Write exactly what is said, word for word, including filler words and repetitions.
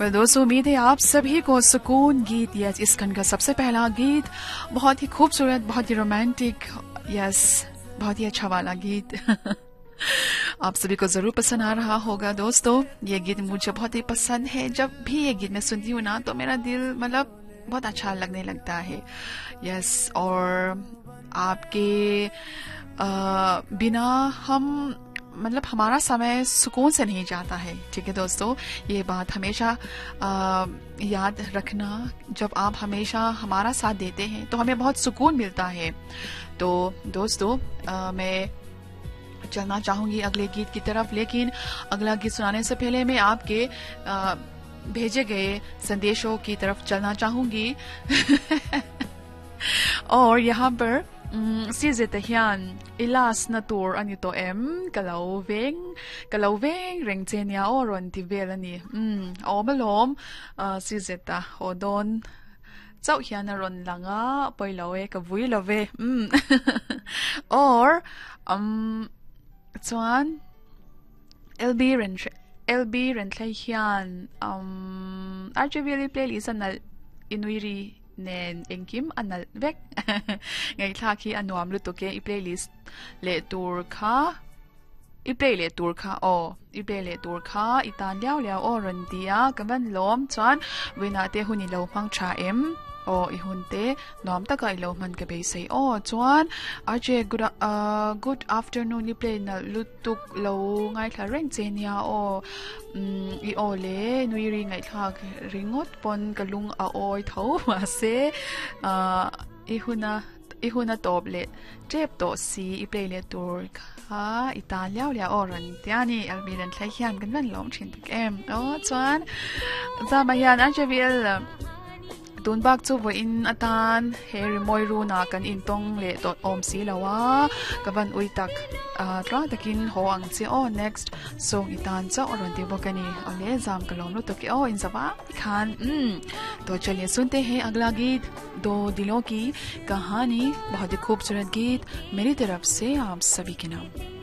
well, दोस्तों उम्मीद है आप सभी को सुकून गीत यस इस खंड का सबसे पहला गीत बहुत ही खूबसूरत, बहुत ही रोमांटिक, यस बहुत ही अच्छा वाला गीत आप सभी को जरूर पसंद आ रहा होगा। दोस्तों ये गीत मुझे बहुत ही पसंद है। जब भी ये गीत मैं सुनती हूँ ना तो मेरा दिल मतलब बहुत अच्छा लगने लगता है। यस और आपके आ, बिना हम मतलब हमारा समय सुकून से नहीं जाता है। ठीक है दोस्तों, ये बात हमेशा आ, याद रखना। जब आप हमेशा हमारा साथ देते हैं तो हमें बहुत सुकून मिलता है। तो दोस्तों आ, मैं चलना चाहूंगी अगले गीत की तरफ, लेकिन अगला गीत सुनाने से पहले मैं आपके आ, भेजे गए संदेशों की तरफ चलना चाहूंगी और यहाँ पर si zetahian ilas na tour anito em kalaweng kalaweng rengchenia oron tivelani um obalom si zeta odon chau hian ron langa poilawe ka vuilove um or um chuan lb ren lb ren thlai hian um archivili playlist anal inuiri nen engkim anal vek ngai thla khi anuam lu to ke i playlist le tur kha i play le tur kha o i play le tur kha itan liao liao o ran dia kaban lom chan wina te huni lo mang cha em o i hun te nom ta kai lo man ke be sei o chuan aje good uh, good afternoon i play na lutuk lo ngai thla reng chenia o um, i o le nui ri ngai thla ringot pon kalung a oi tho ma se uh, i huna i huna top le trep to si i play le tur kha italia lia oran tiani albiran thlai hian kan van lom thin tak em o chuan za ma hian anjevil tun bak chu vo in atan heri moi ru na kan in tong le dot om si lawa kavan ui tak tra takin ho ang che o next song itan cha oron de bokani ole jam kalom lo to ke o in zawa khan um तो चलिए सुनते हैं अगला गीत, दो दिलों की कहानी, बहुत ही खूबसूरत गीत मेरी तरफ से आप सभी के नाम।